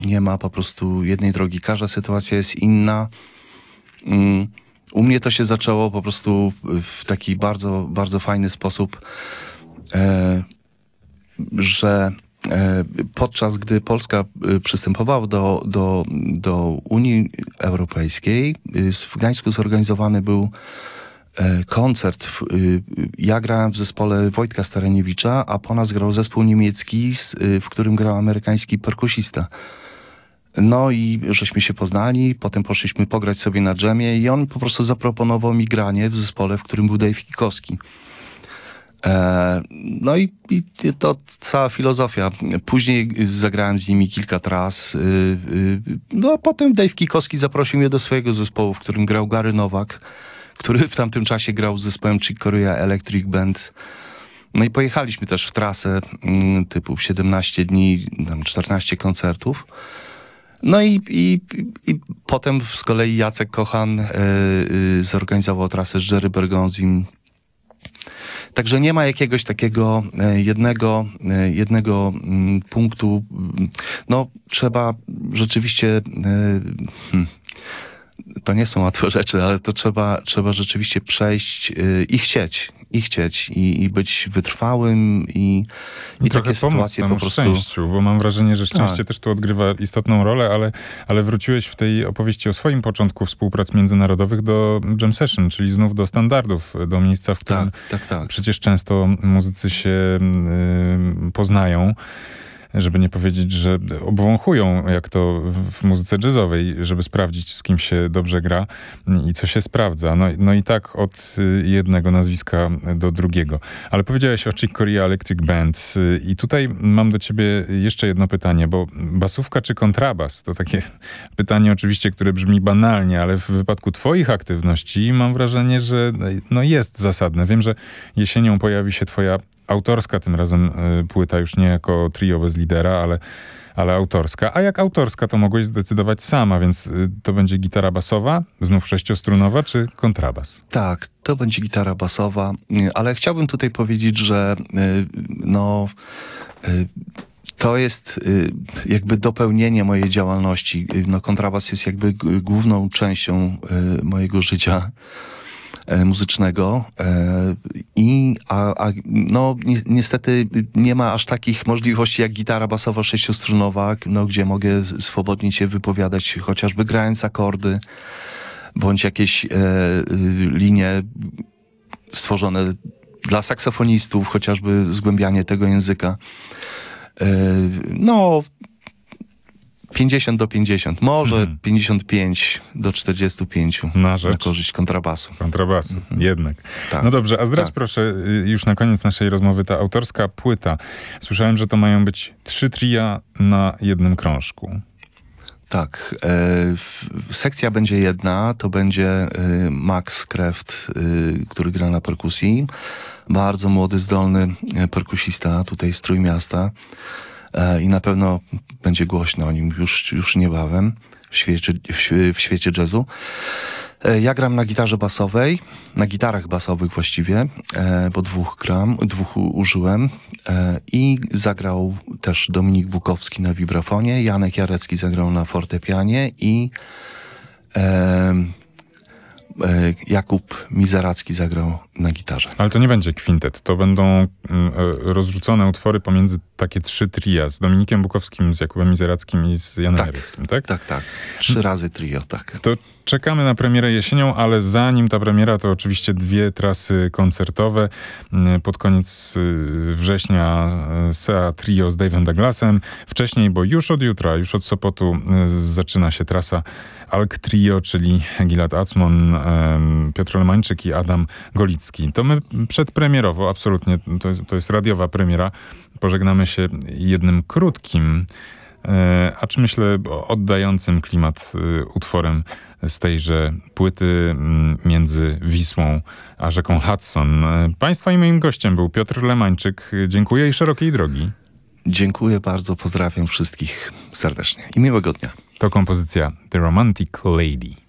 Nie ma po prostu jednej drogi. Każda sytuacja jest inna. U mnie to się zaczęło po prostu w taki bardzo, bardzo fajny sposób, że podczas gdy Polska przystępowała do Unii Europejskiej, w Gdańsku zorganizowany był koncert. Ja grałem w zespole Wojtka Stareniewicza, a po nas grał zespół niemiecki, w którym grał amerykański perkusista. No i żeśmy się poznali, potem poszliśmy pograć sobie na dżemie i on po prostu zaproponował mi granie w zespole, w którym był Dave Kikowski. No i to cała filozofia. Później zagrałem z nimi kilka tras. No a potem Dave Kikowski zaprosił mnie do swojego zespołu, w którym grał Gary Nowak, który w tamtym czasie grał z zespołem Chick Corea Electric Band. No i pojechaliśmy też w trasę typu 17 dni, tam 14 koncertów. No i potem z kolei Jacek Kochan zorganizował trasę z Jerry Bergonzim. Także nie ma jakiegoś takiego jednego punktu. No trzeba rzeczywiście... To nie są łatwe rzeczy, ale to trzeba rzeczywiście przejść i chcieć i być wytrwałym i takie sytuacje po prostu... szczęściu, bo mam wrażenie, że szczęście też tu odgrywa istotną rolę, ale wróciłeś w tej opowieści o swoim początku współprac międzynarodowych do jam session, czyli znów do standardów, do miejsca, w którym przecież często muzycy się poznają. Żeby nie powiedzieć, że obwąchują, jak to w muzyce jazzowej, żeby sprawdzić, z kim się dobrze gra i co się sprawdza. No i tak od jednego nazwiska do drugiego. Ale powiedziałeś o Chick Corea Electric Band i tutaj mam do ciebie jeszcze jedno pytanie, bo basówka czy kontrabas? To takie pytanie oczywiście, które brzmi banalnie, ale w wypadku twoich aktywności mam wrażenie, że jest zasadne. Wiem, że jesienią pojawi się twoja autorska tym razem płyta, już nie jako trio bez lidera, ale autorska. A jak autorska, to mogłeś zdecydować sama, więc to będzie gitara basowa, znów sześciostrunowa, czy kontrabas? Tak, to będzie gitara basowa, ale chciałbym tutaj powiedzieć, że to jest jakby dopełnienie mojej działalności. Kontrabas jest jakby główną częścią mojego życia muzycznego niestety nie ma aż takich możliwości jak gitara basowa sześciostrunowa, gdzie mogę swobodnie się wypowiadać, chociażby grając akordy, bądź jakieś linie stworzone dla saksofonistów, chociażby zgłębianie tego języka. 50-50, może 55-45 na korzyść kontrabasu. Jednak. Tak. No dobrze, a zdradź proszę już na koniec naszej rozmowy ta autorska płyta. Słyszałem, że to mają być 3 tria na jednym krążku. Tak. Sekcja będzie jedna, to będzie Max Kreft, który gra na perkusji. Bardzo młody, zdolny perkusista tutaj z Trójmiasta. I na pewno będzie głośno o nim już niebawem w świecie jazzu. Ja gram na gitarze basowej, na gitarach basowych właściwie, bo dwóch użyłem. I zagrał też Dominik Bukowski na wibrafonie, Janek Jarecki zagrał na fortepianie i Jakub Mizeracki zagrał na gitarze. Ale to nie będzie kwintet, to będą rozrzucone utwory pomiędzy takie 3 tria, z Dominikiem Bukowskim, z Jakubem Mizerackim i z Janem Jareckim, tak? Tak. 3 razy trio, tak. To czekamy na premierę jesienią, ale zanim ta premiera, to oczywiście 2 trasy koncertowe. Pod koniec września SEA Trio z Dave'em Douglasem. Wcześniej, bo już od jutra, już od Sopotu zaczyna się trasa Alk Trio, czyli Gilad Acmon, Piotr Lemańczyk i Adam Golicki. To my przedpremierowo, absolutnie, to jest radiowa premiera, pożegnamy się jednym krótkim, acz myślę oddającym klimat utworem z tejże płyty między Wisłą a rzeką Hudson. Państwa i moim gościem był Piotr Lemańczyk. Dziękuję i szerokiej drogi. Dziękuję bardzo, pozdrawiam wszystkich serdecznie i miłego dnia. To kompozycja The Romantic Lady.